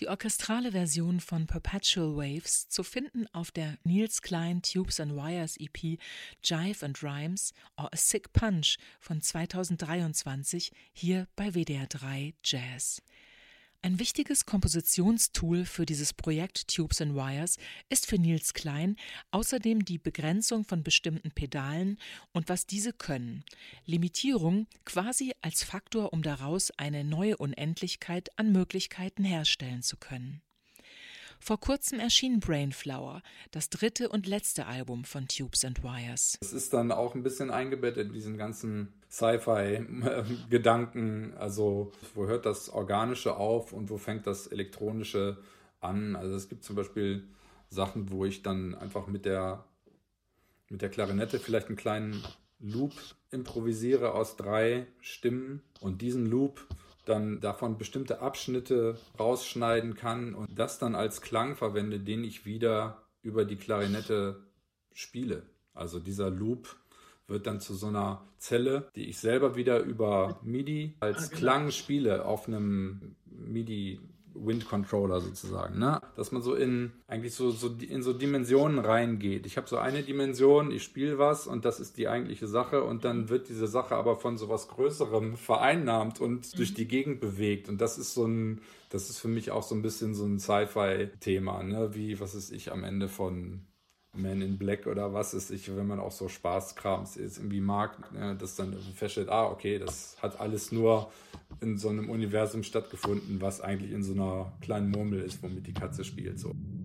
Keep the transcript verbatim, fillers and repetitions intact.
Die orchestrale Version von Perpetual Waves zu finden auf der Niels Klein Tubes and Wires E P Jive and Rhymes or A Sick Punch von zweitausenddreiundzwanzig hier bei W D R drei Jazz. Ein wichtiges Kompositionstool für dieses Projekt Tubes and Wires ist für Niels Klein außerdem die Begrenzung von bestimmten Pedalen und was diese können. Limitierung quasi als Faktor, um daraus eine neue Unendlichkeit an Möglichkeiten herstellen zu können. Vor kurzem erschien Brainflower, das dritte und letzte Album von Tubes and Wires. Es ist dann auch ein bisschen eingebettet in diesen ganzen Sci-Fi-Gedanken. Also wo hört das Organische auf und wo fängt das Elektronische an? Also es gibt zum Beispiel Sachen, wo ich dann einfach mit der, mit der Klarinette vielleicht einen kleinen Loop improvisiere aus drei Stimmen und diesen Loop dann davon bestimmte Abschnitte rausschneiden kann und das dann als Klang verwende, den ich wieder über die Klarinette spiele. Also dieser Loop wird dann zu so einer Zelle, die ich selber wieder über MIDI als ah, genau. Klang spiele auf einem MIDI Wind Controller sozusagen, ne? Dass man so in eigentlich so, so in so Dimensionen reingeht. Ich habe so eine Dimension, ich spiele was und das ist die eigentliche Sache und dann wird diese Sache aber von so was Größerem vereinnahmt und mhm. durch die Gegend bewegt und das ist so ein, das ist für mich auch so ein bisschen so ein Sci-Fi-Thema, ne? Wie, was ist ich am Ende von Man in Black oder was ist ich, wenn man auch so Spaßkrams jetzt irgendwie mag, ne, dass dann feststellt, ah, okay, das hat alles nur in so einem Universum stattgefunden, was eigentlich in so einer kleinen Murmel ist, womit die Katze spielt, so.